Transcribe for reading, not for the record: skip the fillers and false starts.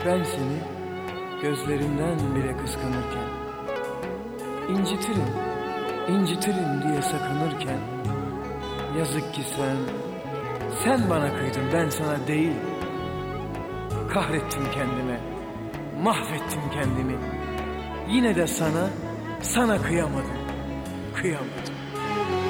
Ben seni gözlerinden bile kıskanırken, incitirim, incitirim diye sakınırken, yazık ki sen bana kıydın, ben sana değil. Kahrettim kendime, mahvettim kendimi. Yine de sana kıyamadım, kıyamadım.